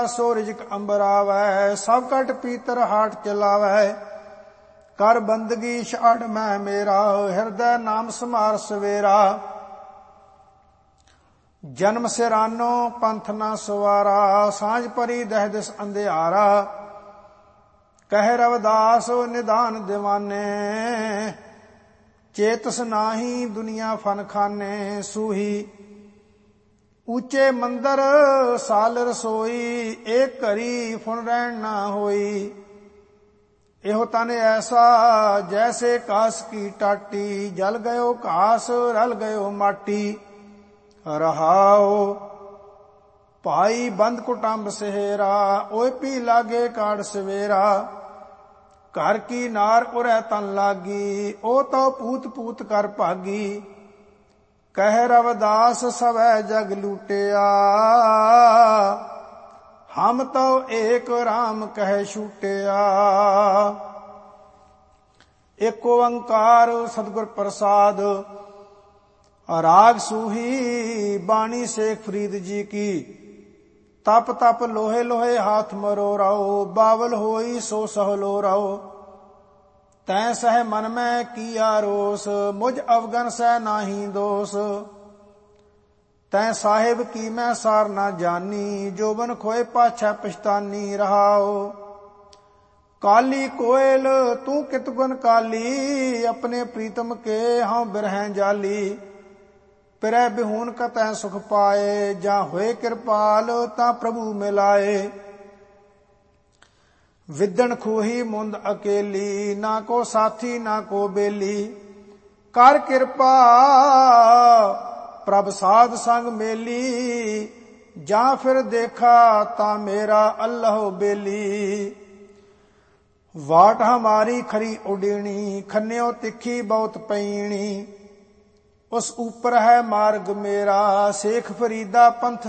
ਸੋ ਰਿਜਕ ਅੰਬਰ ਆਵੈ, ਸਭ ਕਟ ਪੀਤਰ ਹਾਟ ਚਲਾਵੈ। ਕਰ ਬੰਦਗੀ ਛਾੜ ਮੈਂ ਮੇਰਾ, ਹਿਰਦੈ ਨਾਮ ਸਮਾਰ ਸਵੇਰਾ। ਜਨਮ ਸਿਰਾਨੋ ਪੰਥ ਨਾ ਸਵਾਰਾ, ਸਾਂਝ ਪਰੀ ਦਹਿ ਦਿਸ ਅੰਧਿਆਰਾ। ਕਹਿ ਰਵਿਦਾਸ ਨਿਧਾਨ ਦੀਵਾਨੇ, ਚੇਤਸ ਨਾਹੀ ਦੁਨੀਆ ਫਨ ਖਾਨੇ। ਸੂਹੀ ਉੱਚੇ ਮੰਦਰ ਸਾਲ ਰਸੋਈ, ਏਕ ਘਰੀ ਫੁਣ ਰਹਿਣ ਨਾ ਹੋਈ। ਇਹੋ ਤਨ ਐਸਾ ਜੈਸੇ ਕਾਸ ਕੀ ਟਾਟੀ, ਜਲ ਗਇਓ ਘਾਸ ਰਲ ਗਇਓ ਮਾਟੀ। ਰਹਾਉ ਭਾਈ ਬੰਦ ਕੁਟੰਬ ਸਹੇਰਾ, ਓਏ ਪੀ ਲਾਗੇ ਕਾੜ ਸਵੇਰਾ। ਘਰ ਕੀ ਨਾਰ ਉਰੈ ਤਨ ਲਾਗੀ, ਉਹ ਤਉ ਪੂਤ ਪੂਤ ਕਰ ਭਾਗੀ। ਕਹਿ ਰਵਿਦਾਸ ਸਵੈ ਜਗ ਲੂਟਿਆ, ਹਮ ਤਉ ਏਕ ਰਾਮ ਕਹਿ ਛੂਟਿਆ। ਏਕ ਓੰਕਾਰ ਸਤਿਗੁਰ ਪ੍ਰਸਾਦ। ਰਾਗ ਸੂਹੀ ਬਾਣੀ ਸ਼ੇਖ ਫਰੀਦ ਜੀ ਕੀ। ਤਪ ਤਪ ਲੋਹੇ ਲੋਹੇ ਹਾਥ ਮਰੋ ਰਾਓ, ਬਾਵਲ ਹੋਈ ਸੋ ਸਹਲੋ ਰਾਓ। ਤੈਂ ਸਹਿ ਮਨ ਮੈਂ ਕੀਆ ਰੋਸ, ਮੁਝ ਅਵਗਨ ਸਹਿ ਨਾਹੀ ਦੋਸ। ਤੈਂ ਸਾਹਿਬ ਕੀ ਮੈਂ ਸਾਰ ਨਾ ਜਾਨੀ, ਜੋਬਨ ਖੋਏ ਪਾਛੈ ਪਛਤਾਨੀ। ਰਹਾਓ ਕਾਲੀ ਕੋਇਲ ਤੂੰ ਕਿਤ ਗੁਣ ਕਾਲੀ, ਆਪਣੇ ਪ੍ਰੀਤਮ ਕੇ ਹਉ ਬਿਰਹਿ ਜਾਲੀ। ਪਿਰੈ ਬਿਹੂਨ ਕਤੈ ਸੁਖ ਪਾਏ, ਜਾਂ ਹੋਏ ਕਿਰਪਾਲ ਤਾਂ ਪ੍ਰਭੂ ਮਿਲਾਏ। ਵਿਦਣ ਖੂਹੀ ਮੁੰਦ ਅਕੇਲੀ, ਨਾ ਕੋ ਸਾਥੀ ਨਾ ਕੋ ਬੇਲੀ। ਕਰ ਕਿਰਪਾ ਪ੍ਰਭ ਸਾਧ ਸੰਗ ਮੇਲੀ, ਜਾਂ ਫਿਰ ਦੇਖਾ ਤਾਂ ਮੇਰਾ ਅੱਲਹੁ ਬੇਲੀ। ਵਾਟ ਹਮਾਰੀ ਖਰੀ ਉਡੀਣੀ, ਖੰਨਿਓ ਤਿੱਖੀ ਬਹੁਤ ਪਈਣੀ। ਉਸ ਉਪਰ ਹੈ ਮਾਰਗ ਮੇਰਾ, ਸੇਖ ਫਰੀਦਾ ਪੰਥ